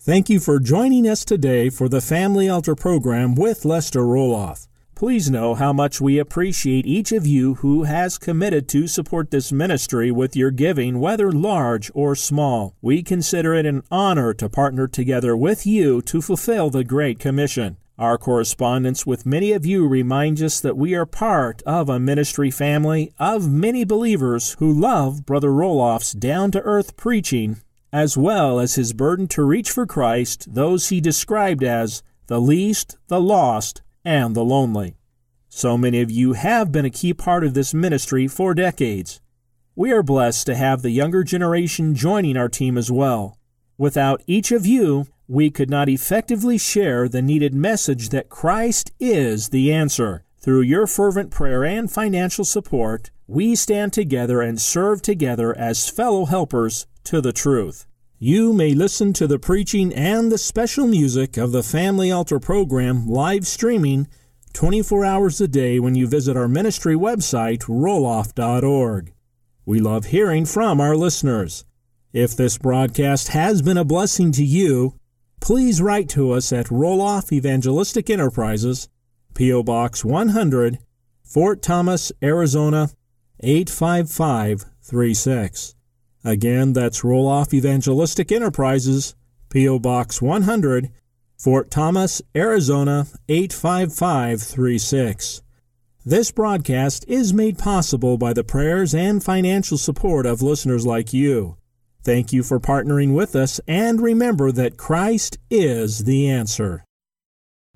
Thank you for joining us today for the Family Altar program with Lester Roloff. Please know how much we appreciate each of you who has committed to support this ministry with your giving, whether large or small. We consider it an honor to partner together with you to fulfill the Great Commission. Our correspondence with many of you reminds us that we are part of a ministry family of many believers who love Brother Roloff's down-to-earth preaching, as well as his burden to reach for Christ those he described as the least, the lost, and the lonely. So many of you have been a key part of this ministry for decades. We are blessed to have the younger generation joining our team as well. Without each of you, we could not effectively share the needed message that Christ is the answer. Through your fervent prayer and financial support, we stand together and serve together as fellow helpers to the truth. You may listen to the preaching and the special music of the Family Altar program live streaming 24 hours a day when you visit our ministry website, roloff.org. We love hearing from our listeners. If this broadcast has been a blessing to you, please write to us at Roloff Evangelistic Enterprises, P.O. Box 100, Fort Thomas, Arizona, 85536. Again, that's Roloff Evangelistic Enterprises, P.O. Box 100, Fort Thomas, Arizona, 85536. This broadcast is made possible by the prayers and financial support of listeners like you. Thank you for partnering with us, and remember that Christ is the answer.